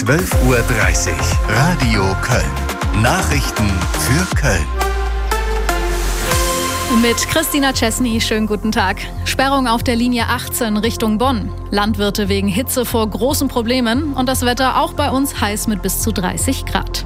12:30 Uhr. Radio Köln. Nachrichten für Köln. Mit Christina Chesney, schönen guten Tag. Sperrung auf der Linie 18 Richtung Bonn. Landwirte wegen Hitze vor großen Problemen und das Wetter auch bei uns heiß mit bis zu 30 Grad.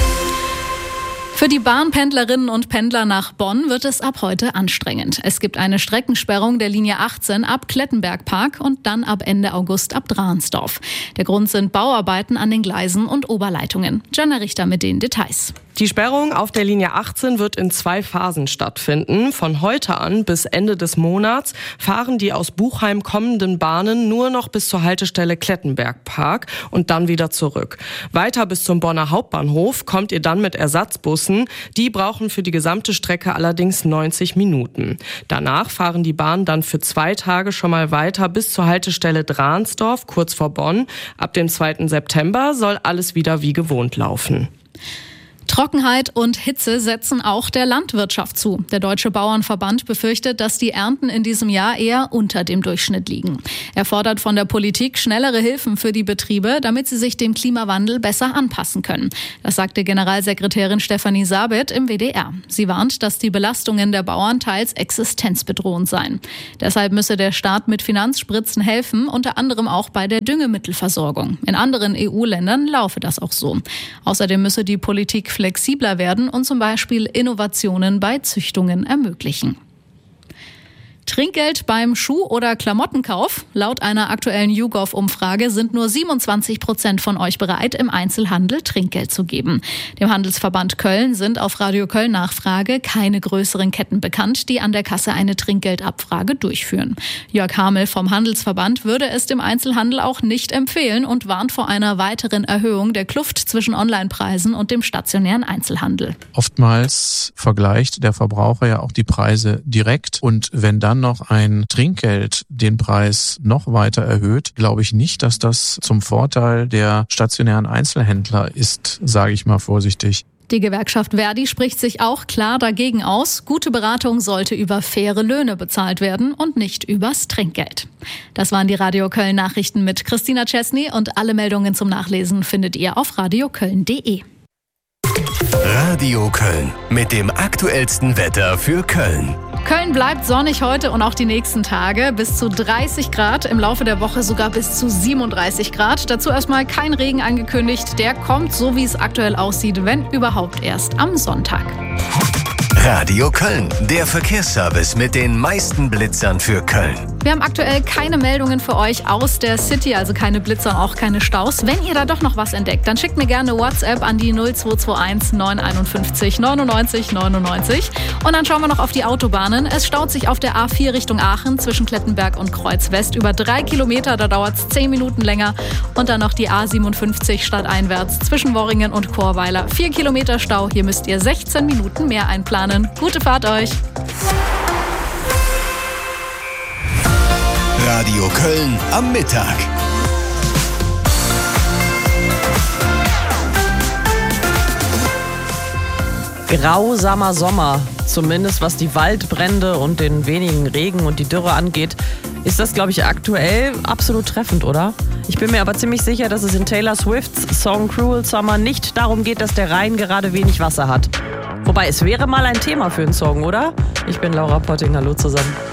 Für die Bahnpendlerinnen und Pendler nach Bonn wird es ab heute anstrengend. Es gibt eine Streckensperrung der Linie 18 ab Klettenbergpark und dann ab Ende August ab Dransdorf. Der Grund sind Bauarbeiten an den Gleisen und Oberleitungen. Jana Richter mit den Details. Die Sperrung auf der Linie 18 wird in 2 Phasen stattfinden. Von heute an bis Ende des Monats fahren die aus Buchheim kommenden Bahnen nur noch bis zur Haltestelle Klettenbergpark und dann wieder zurück. Weiter bis zum Bonner Hauptbahnhof kommt ihr dann mit Ersatzbussen. Die brauchen für die gesamte Strecke allerdings 90 Minuten. Danach fahren die Bahnen dann für 2 Tage schon mal weiter bis zur Haltestelle Dransdorf, kurz vor Bonn. Ab dem 2. September soll alles wieder wie gewohnt laufen. Trockenheit und Hitze setzen auch der Landwirtschaft zu. Der Deutsche Bauernverband befürchtet, dass die Ernten in diesem Jahr eher unter dem Durchschnitt liegen. Er fordert von der Politik schnellere Hilfen für die Betriebe, damit sie sich dem Klimawandel besser anpassen können. Das sagte Generalsekretärin Stefanie Sabet im WDR. Sie warnt, dass die Belastungen der Bauern teils existenzbedrohend seien. Deshalb müsse der Staat mit Finanzspritzen helfen, unter anderem auch bei der Düngemittelversorgung. In anderen EU-Ländern laufe das auch so. Außerdem müsse die Politik flexibler werden und zum Beispiel Innovationen bei Züchtungen ermöglichen. Trinkgeld beim Schuh- oder Klamottenkauf? Laut einer aktuellen YouGov-Umfrage sind nur 27% von euch bereit, im Einzelhandel Trinkgeld zu geben. Dem Handelsverband Köln sind auf Radio Köln Nachfrage keine größeren Ketten bekannt, die an der Kasse eine Trinkgeldabfrage durchführen. Jörg Hamel vom Handelsverband würde es dem Einzelhandel auch nicht empfehlen und warnt vor einer weiteren Erhöhung der Kluft zwischen Onlinepreisen und dem stationären Einzelhandel. Oftmals vergleicht der Verbraucher ja auch die Preise direkt und wenn dann noch ein Trinkgeld den Preis noch weiter erhöht, glaube ich nicht, dass das zum Vorteil der stationären Einzelhändler ist, sage ich mal vorsichtig. Die Gewerkschaft Verdi spricht sich auch klar dagegen aus. Gute Beratung sollte über faire Löhne bezahlt werden und nicht übers Trinkgeld. Das waren die Radio Köln Nachrichten mit Christina Chesney und alle Meldungen zum Nachlesen findet ihr auf radioköln.de. Radio Köln mit dem aktuellsten Wetter für Köln. Köln bleibt sonnig heute und auch die nächsten Tage. Bis zu 30 Grad, im Laufe der Woche sogar bis zu 37 Grad. Dazu erstmal kein Regen angekündigt. Der kommt, so wie es aktuell aussieht, wenn überhaupt erst am Sonntag. Radio Köln, der Verkehrsservice mit den meisten Blitzern für Köln. Wir haben aktuell keine Meldungen für euch aus der City, also keine Blitzer und auch keine Staus. Wenn ihr da doch noch was entdeckt, dann schickt mir gerne WhatsApp an die 0221 951 99 99. Und dann schauen wir noch auf die Autobahnen. Es staut sich auf der A4 Richtung Aachen zwischen Klettenberg und Kreuz West über 3 Kilometer. Da dauert es 10 Minuten länger. Und dann noch die A57 stadteinwärts zwischen Worringen und Chorweiler. 4 Kilometer Stau. Hier müsst ihr 16 Minuten mehr einplanen. Gute Fahrt euch! Radio Köln am Mittag. Grausamer Sommer, zumindest was die Waldbrände und den wenigen Regen und die Dürre angeht, ist das, glaube ich, aktuell absolut treffend, oder? Ich bin mir aber ziemlich sicher, dass es in Taylor Swifts Song Cruel Summer nicht darum geht, dass der Rhein gerade wenig Wasser hat. Wobei, es wäre mal ein Thema für einen Song, oder? Ich bin Laura Potting, hallo zusammen.